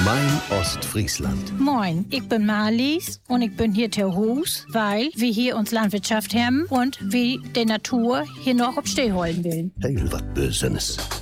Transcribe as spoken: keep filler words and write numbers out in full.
Mein Ostfriesland. Moin, ich bin Marlies und ich bin hier ter Hus, weil wir hier uns Landwirtschaft haben und wir die Natur hier noch auf Steh holen will. Heel wat Besonnes.